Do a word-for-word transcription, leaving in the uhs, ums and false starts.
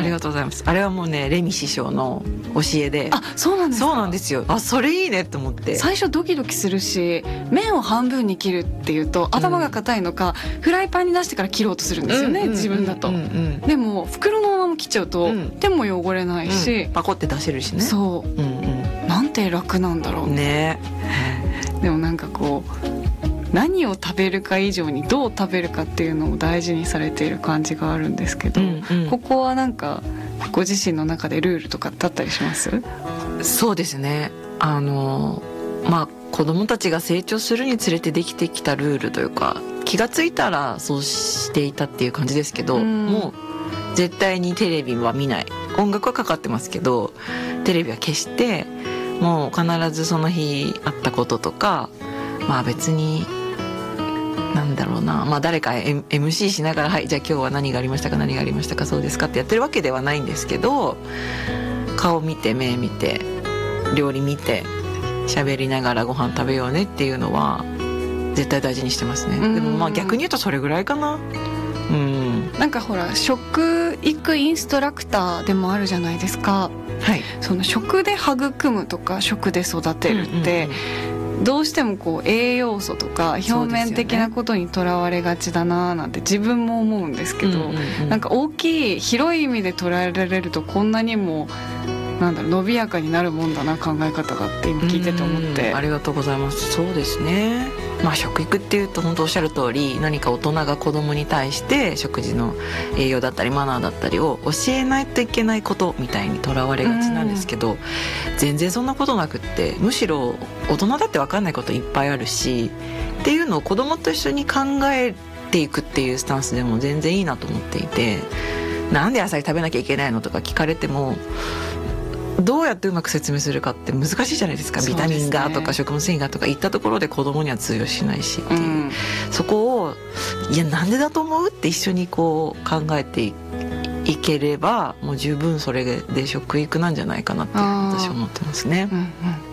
りがとうございます。あれはもうねレミ師匠の教えで。 あ、そうなんですか。 そうなんですよ。あ、それいいねと思って。 最初ドキドキするし、麺を半分に切るっていうと頭が硬いのか、うん、フライパンに出してから切ろうとするんですよね、うんうんうんうん、自分だと、うんうん、でも袋のまま切っちゃうと、うん、手も汚れないし、 うん、パコって出せるしね。 そう、うんうん、なんて楽なんだろうね。でもなんかこう何を食べるか以上にどう食べるかっていうのを大事にされている感じがあるんですけど、うんうん、ここはなんかご自身の中でルールとかだったりします？ そうですね、あのまあ子供たちが成長するにつれてできてきたルールというか、気がついたらそうしていたっていう感じですけど、うん、もう絶対にテレビは見ない。音楽はかかってますけどテレビは消して、もう必ずその日あったこととか、まあ別になんだろうな、まあ誰か エムシー しながら、はいじゃあ今日は何がありましたか何がありましたかそうですかってやってるわけではないんですけど、顔見て目見て料理見て喋りながらご飯食べようねっていうのは絶対大事にしてますね。でもまあ逆に言うとそれぐらいかな。うん、なんかほら食育インストラクターでもあるじゃないですか、はい、その食で育むとか食で育てるって、うんうん、どうしてもこう栄養素とか表面的なことにとらわれがちだななんて自分も思うんですけど、うんうんうん、なんか大きい広い意味で捉えられるとこんなにもなんだろう伸びやかになるもんだな考え方がって今聞いてて思って。 ありがとうございます。そうですね、まあ、食育っていうと本当おっしゃる通り、何か大人が子供に対して食事の栄養だったりマナーだったりを教えないといけないことみたいにとらわれがちなんですけど、全然そんなことなくって、むしろ大人だって分かんないこといっぱいあるしっていうのを子供と一緒に考えていくっていうスタンスでも全然いいなと思っていて、なんで野菜食べなきゃいけないのとか聞かれてもどうやってうまく説明するかって難しいじゃないですか。ビタミンがとか食物繊維がとか言ったところで子供には通用しないしっていう、うん、そこをいやなんでだと思うって一緒にこう考えていければもう十分それで食育なんじゃないかなって私は思ってますね。うんうん